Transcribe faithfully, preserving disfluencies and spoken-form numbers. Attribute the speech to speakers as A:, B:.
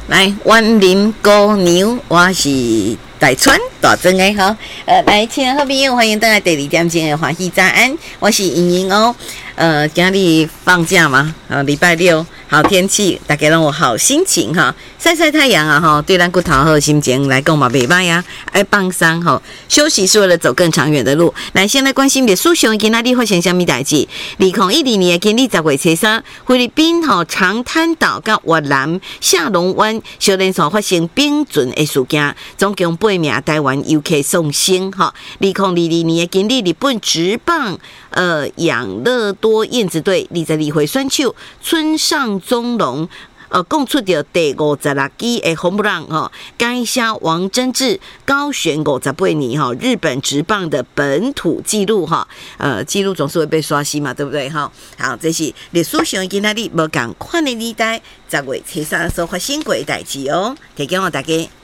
A: 来，万林高牛，我是大川大真诶哈。呃，来，亲爱好朋友，欢迎登来第二点钟的欢喜早安，我是莹莹哦。呃，今日放假嘛，啊，礼拜六好天气，大家让我好心情哈，晒晒太阳啊哈，对咱骨头好心情来讲嘛袂歹呀，爱放松哈，休息是为了走更长远的路。来，先来关心的苏雄今仔日发生什么代志？二零一二年的今日十月初三，菲律宾吼长滩岛甲越南下龙湾小连所发生冰船的事件，总共八名台湾游客丧生哈。二零二二年的今日，日本职棒呃养乐多燕子队二十二岁选手村上宗隆。呃，共出到第五十六支的红不让哈，该下王贞治高悬五十八年哈，日本职棒的本土纪录哈，呃，纪录总是会被刷新嘛，对不对哈？好，这是历史上今仔日无共款的年代，十月初三所发生过的代志哦，提供我大家。